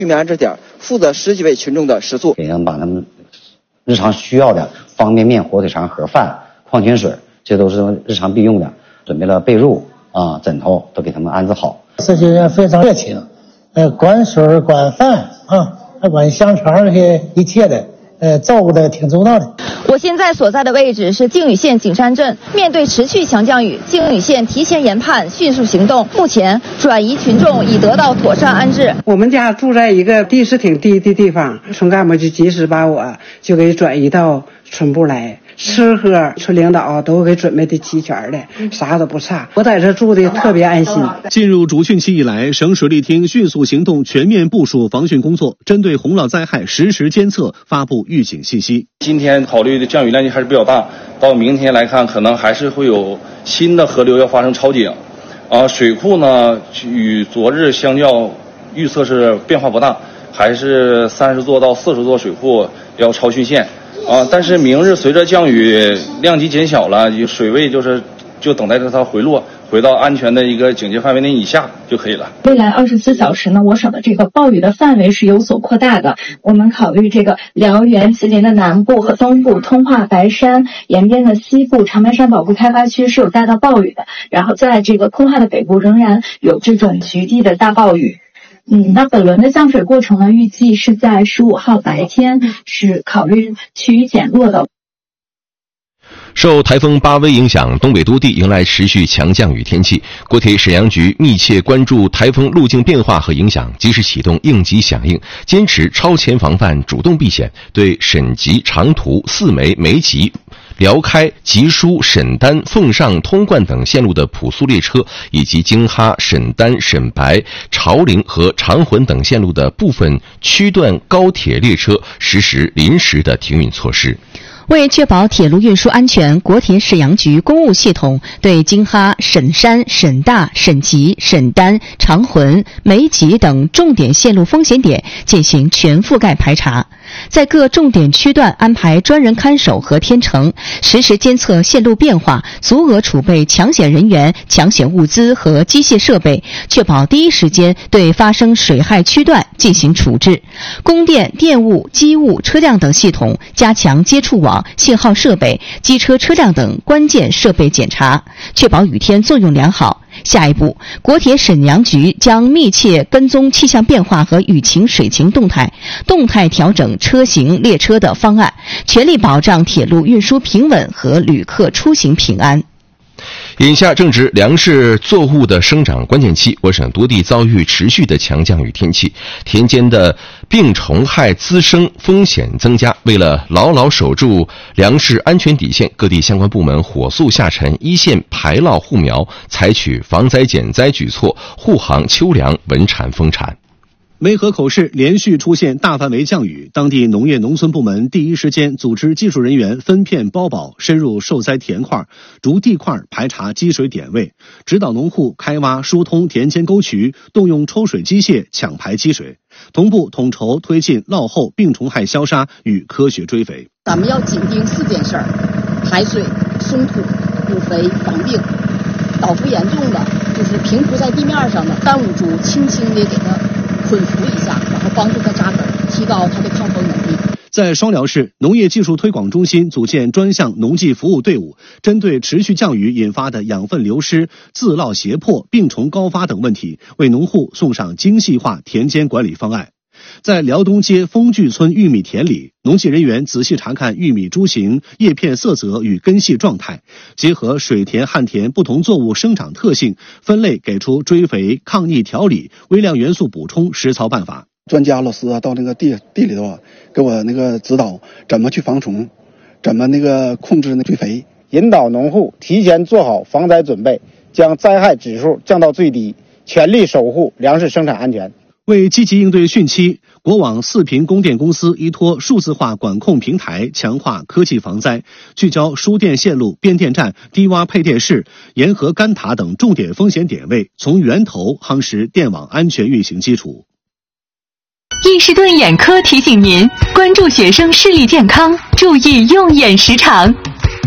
玉米安置点负责10几位群众的食宿， 给人把他们日常需要的方便面、火腿肠、盒饭、矿泉水，这都是日常必用的。准备了被褥枕头都给他们安置好。 这些人非常热情，管水管饭还管香肠这些一切的，照顾的挺周到的。 我现在所在的位置是靖宇县景山镇，面对持续强降雨，靖宇县提前研判，迅速行动。目前转移群众已得到妥善安置。 我们家住在一个地势挺低的地方，村干部就及时把我就给转移到村部来。吃喝村领导都给准备的齐全的，啥都不差。我在这住的特别安心。 进入主汛期以来，省水利厅迅速行动，全面部署防汛工作，针对洪涝灾害实时监测，发布预警信息。 今天考虑的降雨量级还是比较大，到明天来看，可能还是会有新的河流要发生超警。水库呢与昨日相较，预测是变化不大，还是30座到40座水库要超汛线。但是明日随着降雨量级减小了，水位就等待着它回落，回到安全的一个警戒范围内以下就可以了。 未来24小时呢，我省的这个暴雨的范围是有所扩大的。我们考虑这个辽源、吉林的南部和东部、通化、白山沿边的西部、长白山保护开发区是有大到暴雨的，然后在这个通化的北部仍然有这种局地的大暴雨。那本轮的降水过程呢，预计是在15号白天是考虑趋于减弱的。 受台风巴威影响，东北多地迎来持续强降雨天气。国铁沈阳局密切关注台风路径变化和影响，及时启动应急响应，坚持超前防范、主动避险，对沈集、长途、四梅、梅集、辽开、吉舒、沈丹、凤上、通贯等线路的普速列车，以及京哈、沈丹、沈白、潮陵和长浑等线路的部分区段高铁列车实施临时的停运措施。 为确保铁路运输安全，国铁沈阳局公务系统对京哈、沈山、沈大、沈集、沈丹、长浑、梅集等重点线路风险点进行全覆盖排查，在各重点区段安排专人看守和天成，实时监测线路变化，足额储备抢险人员、抢险物资和机械设备，确保第一时间对发生水害区段进行处置。供电、电务、机务、车辆等系统加强接触网、信号设备、机车车辆等关键设备检查，确保雨天作用良好。下一步，国铁沈阳局将密切跟踪气象变化和雨情水情动态，动态调整车型列车的方案，全力保障铁路运输平稳和旅客出行平安。 眼下正值粮食作物的生长关键期，我省多地遭遇持续的强降雨天气，田间的病虫害滋生风险增加。为了牢牢守住粮食安全底线，各地相关部门火速下沉一线排涝护苗，采取防灾减灾举措，护航秋粮稳产丰产。 梅河口市连续出现大范围降雨，当地农业农村部门第一时间组织技术人员分片包保，深入受灾田块、逐地块排查积水点位，指导农户开挖疏通田间沟渠，动用抽水机械抢排积水，同步统筹推进涝后病虫害消杀与科学追肥。 咱们要紧盯4件事儿：排水、松土、补肥、防病。倒伏严重的，就是平铺在地面上的，单五株轻轻地给它捆扶一下，然后帮助它扎根，提高它的抗风能力。 在双辽市，农业技术推广中心组建专项农技服务队伍，针对持续降雨引发的养分流失、自涝胁迫、病虫高发等问题，为农户送上精细化田间管理方案。在辽东街丰聚村玉米田里，农技人员仔细查看玉米株型、叶片色泽与根系状态，结合水田、旱田不同作物生长特性，分类给出追肥、抗逆调理、微量元素补充实操办法。 专家老师到那个地里头给我指导怎么去防虫，怎么控制追肥， 引导农户提前做好防灾准备，将灾害指数降到最低，全力守护粮食生产安全。 为积极应对汛期，国网4频供电公司依托数字化管控平台，强化科技防灾，聚焦输电线路、变电站、低洼配电室、沿河干塔等重点风险点位，从源头夯实电网安全运行基础。 伊士顿眼科提醒您关注学生视力健康，注意用眼时长。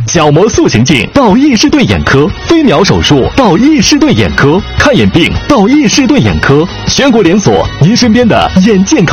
角膜塑形镜到益士顿眼科，飞秒手术到益士顿眼科，看眼病到益士顿眼科，全国连锁，您身边的眼健康